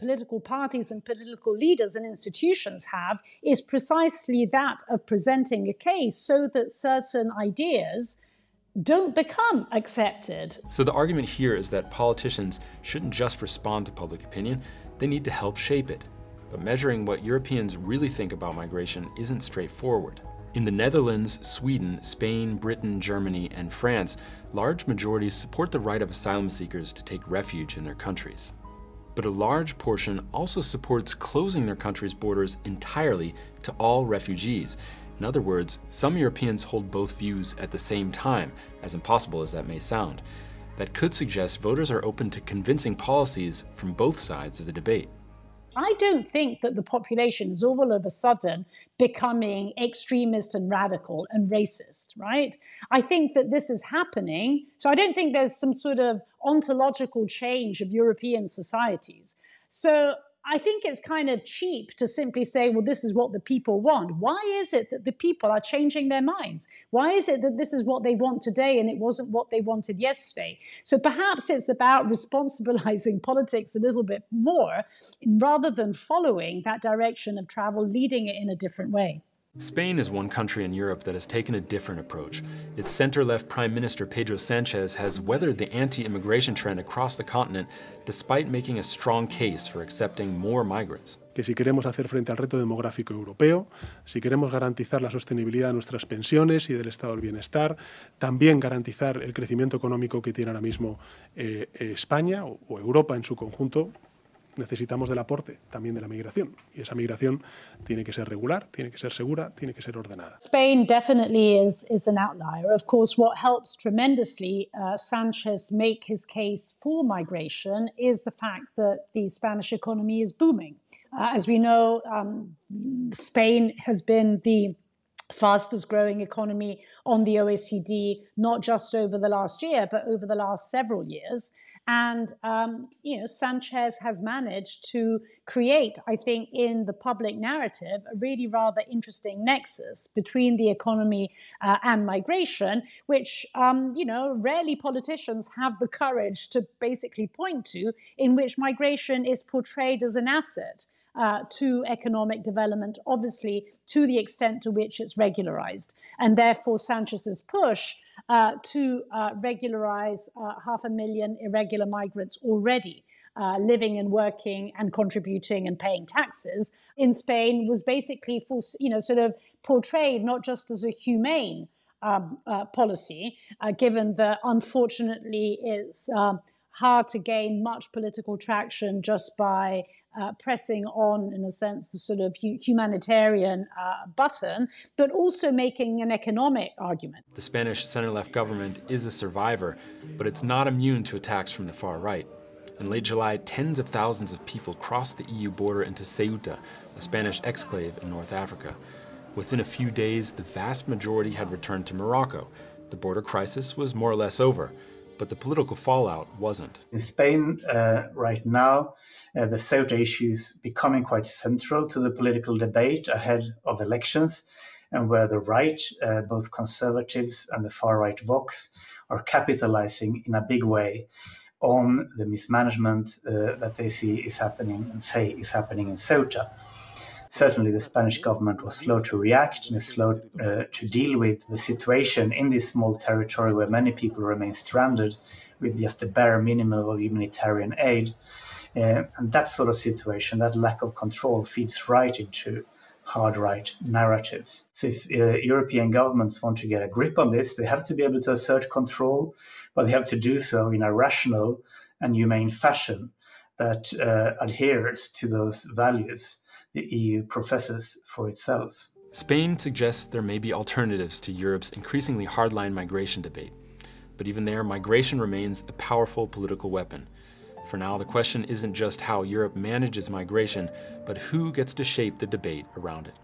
political parties and political leaders and institutions have is precisely that of presenting a case so that certain ideas don't become accepted. So the argument here is that politicians shouldn't just respond to public opinion, they need to help shape it. But measuring what Europeans really think about migration isn't straightforward. In the Netherlands, Sweden, Spain, Britain, Germany, and France, large majorities support the right of asylum seekers to take refuge in their countries. But a large portion also supports closing their country's borders entirely to all refugees. In other words, some Europeans hold both views at the same time, as impossible as that may sound. That could suggest voters are open to convincing policies from both sides of the debate. I don't think that the population is all of a sudden becoming extremist and radical and racist, right? I think that this is happening. So I don't think there's some sort of ontological change of European societies. So I think it's kind of cheap to simply say, well, this is what the people want. Why is it that the people are changing their minds? Why is it that this is what they want today and it wasn't what they wanted yesterday? So perhaps it's about responsibilizing politics a little bit more rather than following that direction of travel, leading it in a different way. Spain is one country in Europe that has taken a different approach. Its center-left Prime Minister Pedro Sánchez has weathered the anti-immigration trend across the continent despite making a strong case for accepting more migrants. Que si queremos hacer frente al reto demográfico europeo, si queremos garantizar la sostenibilidad de nuestras pensiones y del estado del bienestar, también garantizar el crecimiento económico que tiene ahora mismo España o Europa en su conjunto, necesitamos del aporte también de la migración. Y esa migración tiene que ser regular, tiene que ser segura, tiene que ser ordenada. Spain definitely is an outlier. Of course, what helps tremendously Sanchez make his case for migration is the fact that the Spanish economy is booming. As we know, Spain has been the fastest growing economy on the OECD, not just over the last year, but over the last several years. And, Sanchez has managed to create, I think, in the public narrative, a really rather interesting nexus between the economy and migration, which, rarely politicians have the courage to basically point to, in which migration is portrayed as an asset to economic development, obviously to the extent to which it's regularized. And therefore, Sanchez's push to regularize 500,000 irregular migrants already living and working and contributing and paying taxes in Spain was basically sort of portrayed not just as a humane policy, given that unfortunately it's hard to gain much political traction just by pressing on, in a sense, the sort of humanitarian button, but also making an economic argument. The Spanish center-left government is a survivor, but it's not immune to attacks from the far right. In late July, tens of thousands of people crossed the EU border into Ceuta, a Spanish exclave in North Africa. Within a few days, the vast majority had returned to Morocco. The border crisis was more or less over, but the political fallout wasn't. In Spain, right now, the Ceuta issue is becoming quite central to the political debate ahead of elections, and where the right, both conservatives and the far-right Vox, are capitalizing in a big way on the mismanagement that they see is happening and say is happening in Ceuta. Certainly, the Spanish government was slow to react and is slow to deal with the situation in this small territory where many people remain stranded with just the bare minimum of humanitarian aid. And that sort of situation, that lack of control, feeds right into hard right narratives. So if European governments want to get a grip on this, they have to be able to assert control, but they have to do so in a rational and humane fashion that adheres to those values the EU professes for itself. Spain suggests there may be alternatives to Europe's increasingly hardline migration debate. But even there, migration remains a powerful political weapon. For now, the question isn't just how Europe manages migration, but who gets to shape the debate around it.